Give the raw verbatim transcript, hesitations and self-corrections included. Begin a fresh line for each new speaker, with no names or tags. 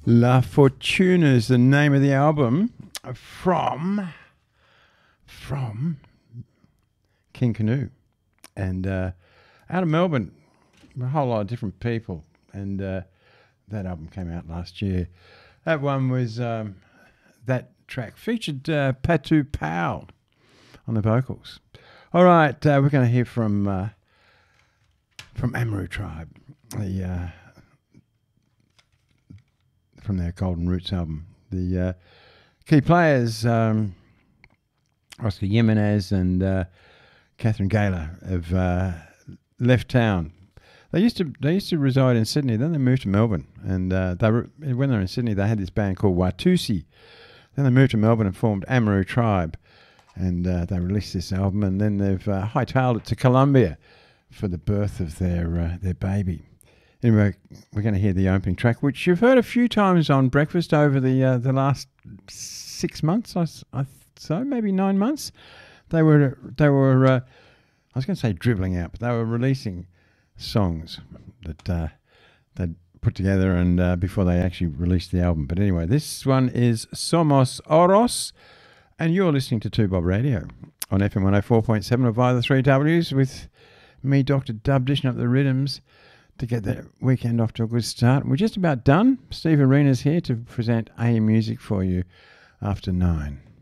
La Fortuna is the name of the album from from King Canoe, and uh, out of Melbourne, a whole lot of different people, and uh, that album came out last year. That one was um, that track featured uh, Patu Powell on the vocals. All right, uh, we're going to hear from uh, from Amaru Tribe, the uh, from their Golden Roots album. The uh, key players, um, Oscar Jimenez and uh, Catherine Gaylor, have uh, left town. They used to they used to reside in Sydney. Then they moved to Melbourne, and uh, they were, when they were in Sydney, they had this band called Watusi. Then they moved to Melbourne and formed Amaru Tribe, and uh, they released this album. And then they've uh, hightailed it to Colombia for the birth of their uh, their baby. Anyway, we're going to hear the opening track, which you've heard a few times on Breakfast over the uh, the last six months, I, I so maybe nine months. They were they were uh, I was going to say dribbling out, but they were releasing songs that uh, they'd put together and uh, before they actually released the album. But anyway, this one is Somos Oros, and you're listening to two Bob Radio on F M one oh four point seven or via the three W's with me, Doctor Dub, dishing up the rhythms to get the weekend off to a good start. We're just about done. Steve Arena's here to present A M Music for you after nine.